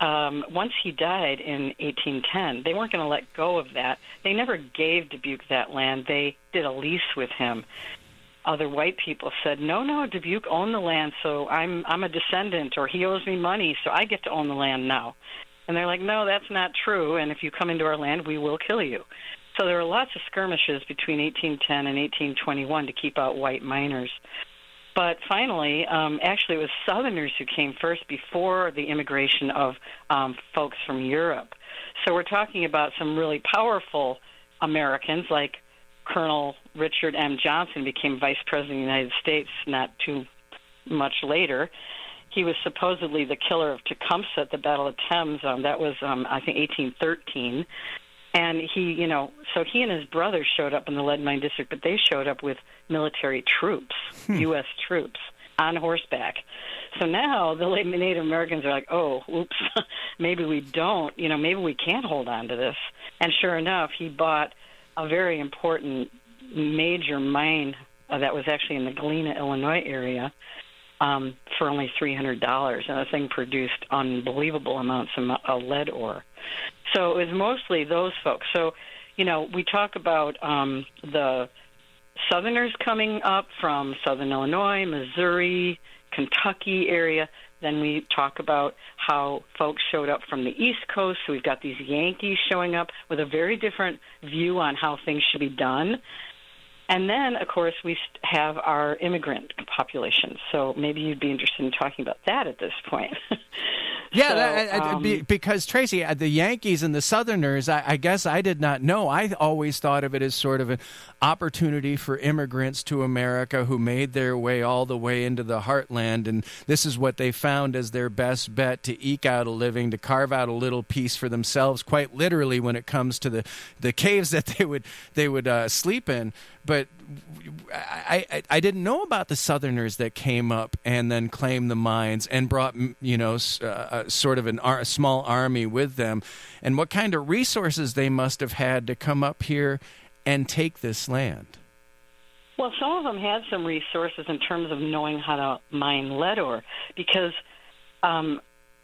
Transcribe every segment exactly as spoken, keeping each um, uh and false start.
um, once he died in eighteen ten, they weren't going to let go of that. They never gave Dubuque that land. They did a lease with him. Other white people said, no, no, Dubuque owned the land, so I'm I'm a descendant, or he owes me money, so I get to own the land now. And they're like, no, that's not true, and if you come into our land, we will kill you. So there were lots of skirmishes between eighteen ten and eighteen twenty-one to keep out white miners. But finally, um, actually, it was Southerners who came first before the immigration of um, folks from Europe. So we're talking about some really powerful Americans, like Colonel Richard M. Johnson became Vice President of the United States not too much later. He was supposedly the killer of Tecumseh at the Battle of Thames. Um, that was, um, I think, eighteen thirteen. And he, you know, so he and his brother showed up in the lead mine district, but they showed up with military troops, hmm. U S troops, on horseback. So now the Native Americans are like, oh, oops, maybe we don't, you know, maybe we can't hold on to this. And sure enough, he bought a very important major mine uh, that was actually in the Galena, Illinois area um, for only three hundred dollars. And the thing produced unbelievable amounts of uh, lead ore. So it was mostly those folks. So, you know, we talk about um, the Southerners coming up from Southern Illinois, Missouri, Kentucky area. Then we talk about how folks showed up from the East Coast. So we've got these Yankees showing up with a very different view on how things should be done. And then, of course, we have our immigrant population. So maybe you'd be interested in talking about that at this point. Yeah, so, that, um, be, because, Tracy, the Yankees and the Southerners, I, I guess I did not know. I always thought of it as sort of an opportunity for immigrants to America who made their way all the way into the heartland, and this is what they found as their best bet to eke out a living, to carve out a little piece for themselves, quite literally when it comes to the, the caves that they would they would uh, sleep in. But I, I I didn't know about the Southerners that came up and then claimed the mines and brought, you know, uh, sort of an ar- a small army with them, and what kind of resources they must have had to come up here and take this land. Well, some of them had some resources in terms of knowing how to mine lead ore, because um,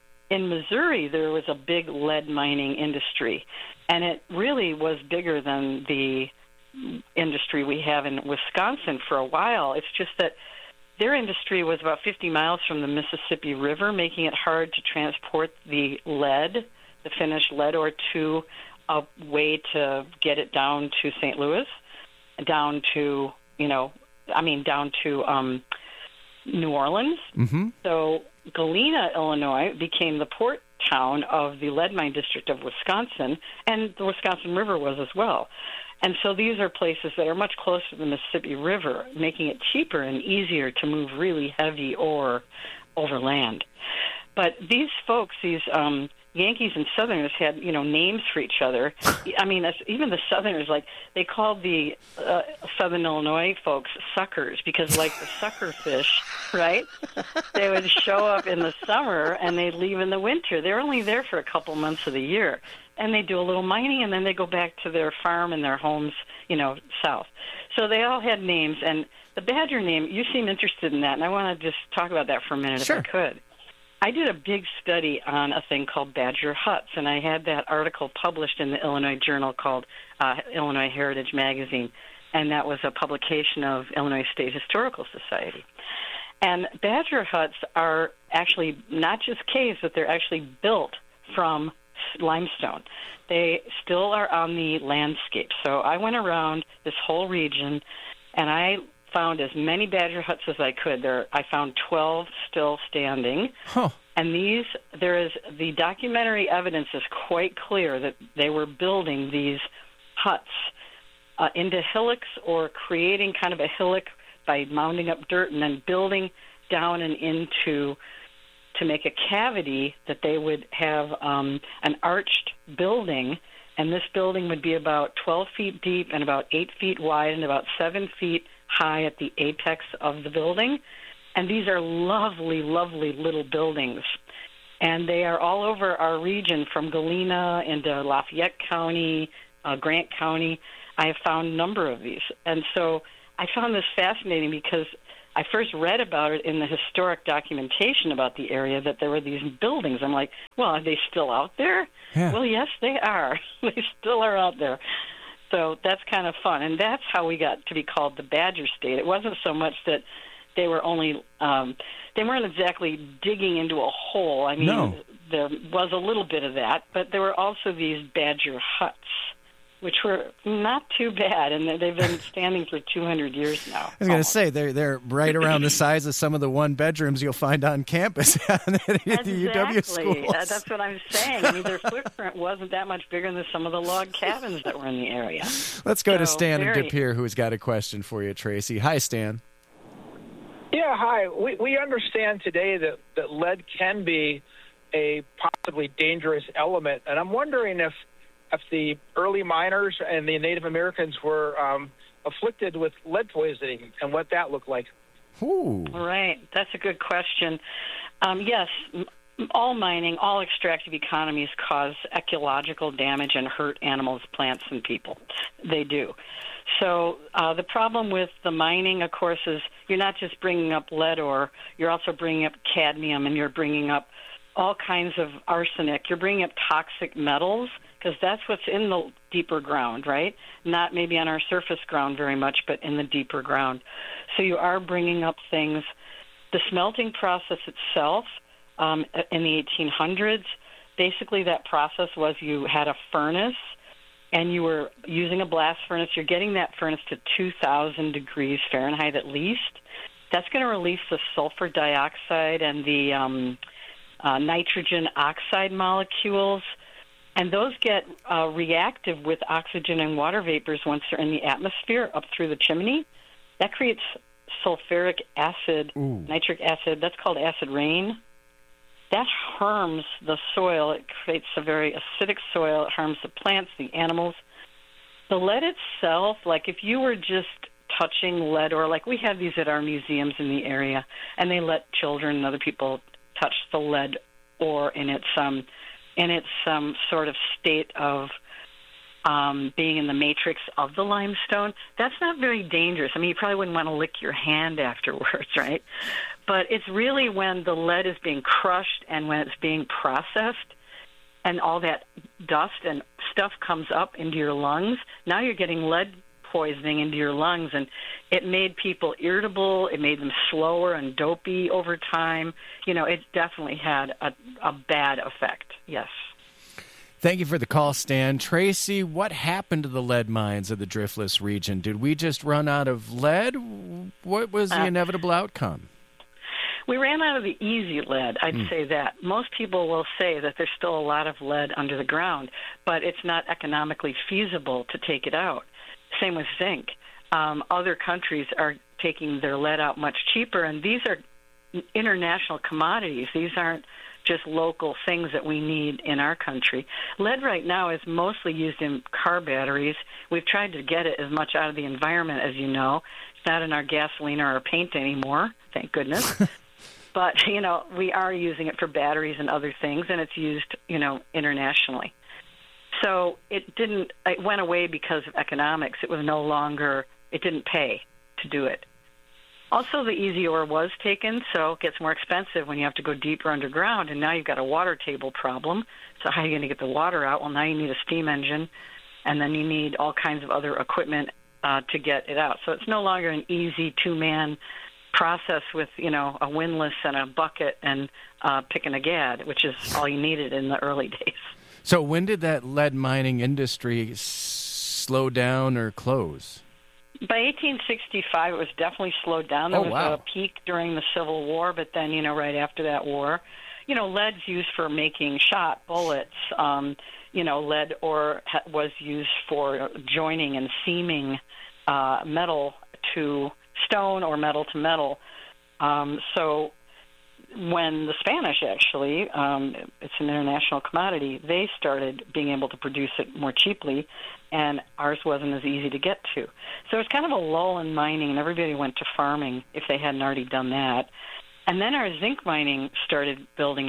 in Missouri there was a big lead mining industry, and it really was bigger than the industry we have in Wisconsin for a while. It's just that their industry was about fifty miles from the Mississippi River, making it hard to transport the lead, the finished lead ore, to a way to get it down to Saint Louis, down to, you know, I mean, down to um, New Orleans. Mm-hmm. So Galena, Illinois, became the port town of the lead mine district of Wisconsin, and the Wisconsin River was as well. And so these are places that are much closer to the Mississippi River, making it cheaper and easier to move really heavy ore over land. But these folks, these um, Yankees and Southerners, had, you know, names for each other. I mean, even the Southerners, like, they called the uh, Southern Illinois folks suckers because, like, the sucker fish, right? They would show up in the summer and they'd leave in the winter. They're only there for a couple months of the year. And they do a little mining, and then they go back to their farm and their homes, you know, south. So they all had names. And the Badger name, you seem interested in that, and I want to just talk about that for a minute Sure. if I could. I did a big study on a thing called Badger huts, and I had that article published in the Illinois Journal called uh, Illinois Heritage Magazine, and that was a publication of Illinois State Historical Society. And Badger huts are actually not just caves, but they're actually built from limestone. They still are on the landscape. So I went around this whole region, and I found as many Badger huts as I could. There, I found twelve still standing. Huh. And these, there is, the documentary evidence is quite clear that they were building these huts uh, into hillocks, or creating kind of a hillock by mounding up dirt and then building down and into, to make a cavity that they would have um, an arched building, and this building would be about twelve feet deep and about eight feet wide and about seven feet high at the apex of the building. And these are lovely, lovely little buildings. And they are all over our region, from Galena into Lafayette County, uh, Grant County. I have found a number of these. And so I found this fascinating because I first read about it in the historic documentation about the area, that there were these buildings. I'm like, well, are they still out there? Yeah. Well, yes, they are. They still are out there. So that's kind of fun. And that's how we got to be called the Badger State. It wasn't so much that they were only, um, they weren't exactly digging into a hole. I mean, No. There was a little bit of that, but there were also these badger huts, which were not too bad, and they've been standing for two hundred years now. I was going to say, they're, they're right around the size of some of the one bedrooms you'll find on campus at the exactly. U W schools. Uh, that's what I'm saying. I mean, their footprint wasn't that much bigger than some of the log cabins that were in the area. Let's go so, to Stan very... in De Pere, who's got a question for you, Tracy. Hi, Stan. Yeah, hi. We we understand today that, that lead can be a possibly dangerous element, and I'm wondering if if the early miners and the Native Americans were um, afflicted with lead poisoning and what that looked like. Ooh. Right. That's a good question. Um, yes, all mining, all extractive economies cause ecological damage and hurt animals, plants, and people. They do. So uh, the problem with the mining, of course, is you're not just bringing up lead ore, you're also bringing up cadmium, and you're bringing up all kinds of arsenic. You're bringing up toxic metals, because that's what's in the deeper ground, right? Not maybe on our surface ground very much, but in the deeper ground. So you are bringing up things. The smelting process itself, um, in the eighteen hundreds, basically that process was you had a furnace, and you were using a blast furnace. You're getting that furnace to two thousand degrees Fahrenheit at least. That's going to release the sulfur dioxide and the um, uh, nitrogen oxide molecules, and those get uh, reactive with oxygen and water vapors once they're in the atmosphere up through the chimney. That creates sulfuric acid, Ooh. nitric acid. That's called acid rain. That harms the soil. It creates a very acidic soil. It harms the plants, the animals. The lead itself, like if you were just touching lead, or like we have these at our museums in the area, and they let children and other people touch the lead ore in its um in its um sort of state of um being in the matrix of the limestone, that's not very dangerous. I mean, you probably wouldn't want to lick your hand afterwards, right? But it's really when the lead is being crushed and when it's being processed and all that dust and stuff comes up into your lungs. Now you're getting lead poisoning into your lungs, and it made people irritable. It made them slower and dopey over time. You know, it definitely had a, a bad effect, yes. Thank you for the call, Stan. Tracy, what happened to the lead mines of the Driftless region? Did we just run out of lead? What was the uh, inevitable outcome? We ran out of the easy lead, I'd mm. say that. Most people will say that there's still a lot of lead under the ground, but it's not economically feasible to take it out. Same with zinc. Um, other countries are taking their lead out much cheaper, and these are international commodities. These aren't just local things that we need in our country. Lead right now is mostly used in car batteries. We've tried to get it as much out of the environment as you know. It's not in our gasoline or our paint anymore, thank goodness. But, you know, we are using it for batteries and other things, and it's used, you know, internationally. So it didn't, it went away because of economics. It was no longer, it didn't pay to do it. Also, the easy ore was taken, so it gets more expensive when you have to go deeper underground, and now you've got a water table problem. So how are you going to get the water out? Well, now you need a steam engine, and then you need all kinds of other equipment uh, to get it out. So it's no longer an easy two-man process with, you know, a windlass and a bucket and uh, picking a gad, which is all you needed in the early days. So when did that lead mining industry s- slow down or close? By eighteen sixty-five, it was definitely slowed down. There oh, was wow. a peak during the Civil War, but then, you know, right after that war, you know, lead's used for making shot, bullets. Um, you know, lead ore ha- was used for joining and seaming uh, metal to stone or metal to metal. Um, so when the Spanish actually, um, it's an international commodity, they started being able to produce it more cheaply, and ours wasn't as easy to get to. So it's kind of a lull in mining, and everybody went to farming if they hadn't already done that. And then our zinc mining started building up.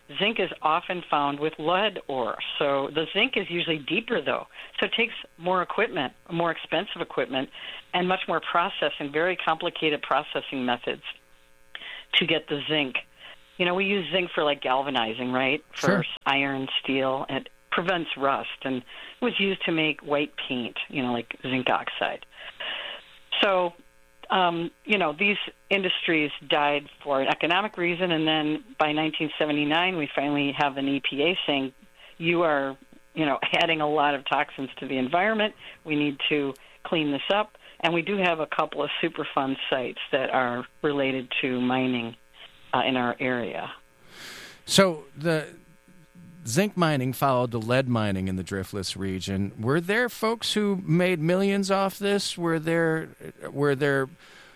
zinc is often found with lead ore. So the zinc is usually deeper, though. So it takes more equipment, more expensive equipment, and much more processing, very complicated processing methods to get the zinc. You know, we use zinc for, like, galvanizing, right? For Sure. iron, steel. It prevents rust, and it was used to make white paint, you know, like zinc oxide. So, um, you know, these industries died for an economic reason, and then by nineteen seventy-nine, we finally have an E P A saying, you are, you know, adding a lot of toxins to the environment. We need to clean this up. And we do have a couple of Superfund sites that are related to mining uh, in our area. So the zinc mining followed the lead mining in the Driftless region. Were there folks who made millions off this? Were there were there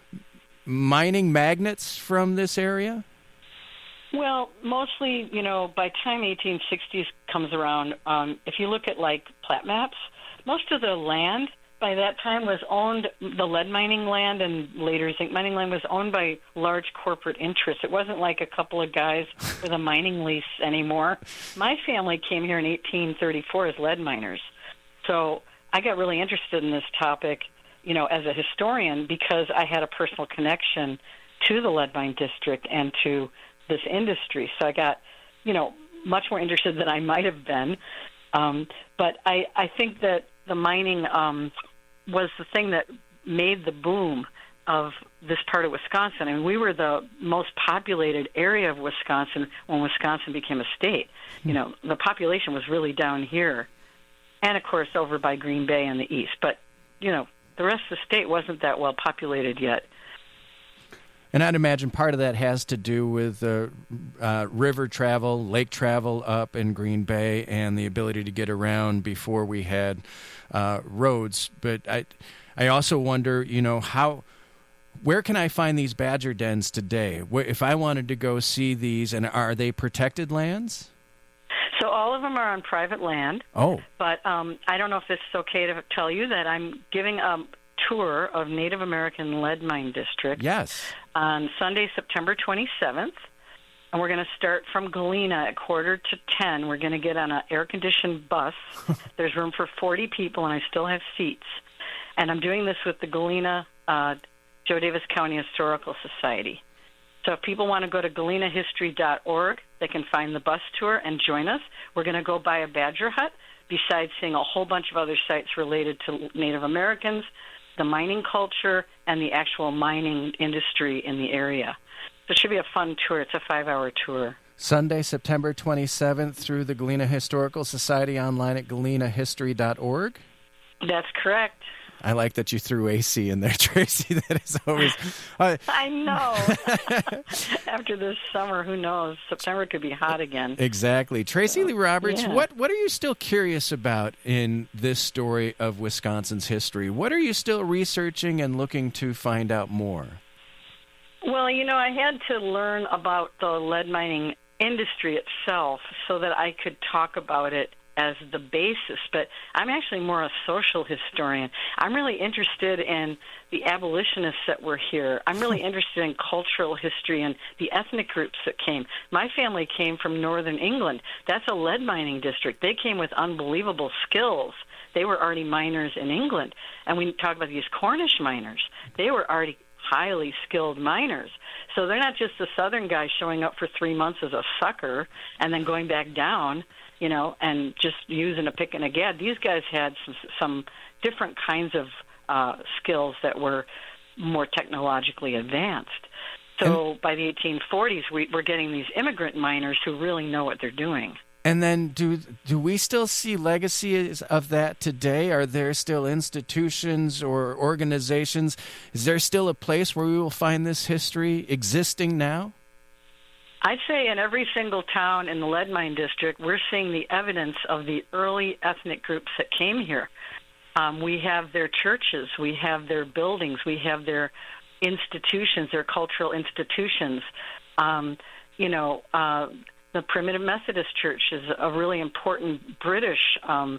mining magnates from this area? Well, mostly, you know, by the time eighteen sixties comes around, um, if you look at, like, plat maps, most of the land by that time was owned, the lead mining land and later zinc mining land was owned by large corporate interests. It wasn't like a couple of guys with a mining lease anymore. My family came here in eighteen thirty-four as lead miners. So I got really interested in this topic, you know, as a historian because I had a personal connection to the lead mine district and to this industry. So I got, you know, much more interested than I might have been. Um, but I, I think that the mining um, was the thing that made the boom of this part of Wisconsin. I mean, we were the most populated area of Wisconsin when Wisconsin became a state. You know, the population was really down here, and, of course, over by Green Bay in the east. But, you know, the rest of the state wasn't that well populated yet. And I'd imagine part of that has to do with uh, uh, river travel, lake travel up in Green Bay, and the ability to get around before we had uh, roads. But I, I also wonder, you know, how, where can I find these badger dens today? Where, if I wanted to go see these, and are they protected lands? So all of them are on private land. Oh. But um, I don't know if this is okay to tell you that I'm giving a tour of Native American Lead Mine District. Yes. On Sunday, September twenty-seventh, and we're going to start from Galena at quarter to ten. We're going to get on an air-conditioned bus. There's room for forty people, and I still have seats. And I'm doing this with the Galena uh, Joe Davis County Historical Society. So if people want to go to galena history dot org, they can find the bus tour and join us. We're going to go by a badger hut, besides seeing a whole bunch of other sites related to Native Americans, the mining culture, and the actual mining industry in the area. So it should be a fun tour. It's a five-hour tour. Sunday, September twenty-seventh, through the Galena Historical Society, online at galena history dot org. That's correct. I like that you threw A C in there, Tracy. That is always... Uh, I know. After this summer, who knows? September could be hot again. Exactly. Tracy Lee Roberts, yeah. what, what are you still curious about in this story of Wisconsin's history? What are you still researching and looking to find out more? Well, you know, I had to learn about the lead mining industry itself so that I could talk about it as the basis, but I'm actually more a social historian. I'm really interested in the abolitionists that were here. I'm really interested in cultural history and the ethnic groups that came. My family came from northern England. That's a lead mining district. They came with unbelievable skills. They were already miners in England. And we talk about these Cornish miners. They were already highly skilled miners. So they're not just the southern guy showing up for three months as a sucker and then going back down, you know, and just using a pick and a gad. These guys had some, some different kinds of uh, skills that were more technologically advanced. So and, by the eighteen forties, we, we're getting these immigrant miners who really know what they're doing. And then do do we still see legacies of that today? Are there still institutions or organizations? Is there still a place where we will find this history existing now? I'd say in every single town in the lead mine district, we're seeing the evidence of the early ethnic groups that came here. Um, we have their churches, we have their buildings, we have their institutions, their cultural institutions. Um, you know, uh, the Primitive Methodist Church is a really important British um,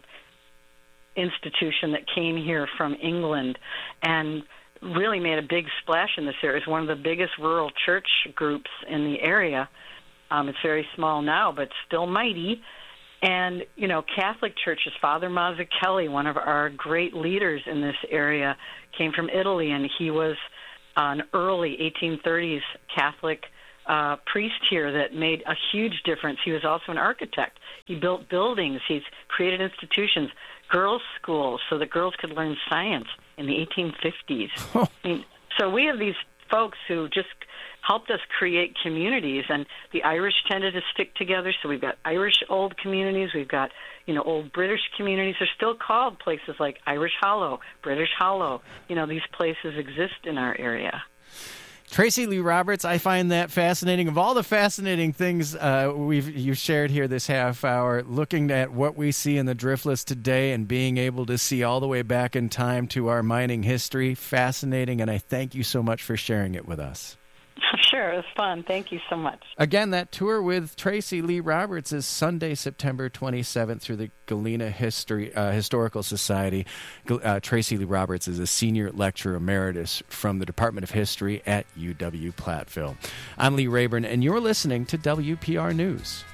institution that came here from England and really made a big splash in this area. It's one of the biggest rural church groups in the area. Um, it's very small now, but still mighty. And, you know, Catholic churches, Father Mazzucchelli, one of our great leaders in this area, came from Italy, and he was an early eighteen thirties Catholic uh, priest here that made a huge difference. He was also an architect. He built buildings. He's created institutions, girls' schools, so that girls could learn science in the eighteen fifties. I mean, so we have these folks who just helped us create communities, and the Irish tended to stick together. So we've got Irish old communities, we've got, you know, old British communities. They're still called places like Irish Hollow, British Hollow. You know, these places exist in our area. Tracy Lee Roberts, I find that fascinating. Of all the fascinating things uh, we've you've shared here this half hour, looking at what we see in the Driftless today and being able to see all the way back in time to our mining history, fascinating, and I thank you so much for sharing it with us. Sure, it was fun. Thank you so much. Again, that tour with Tracy Lee Roberts is Sunday, September twenty-seventh through the Galena History uh, Historical Society. Uh, Tracy Lee Roberts is a senior lecturer emeritus from the Department of History at U W Platteville. I'm Lee Rayburn, and you're listening to W P R News.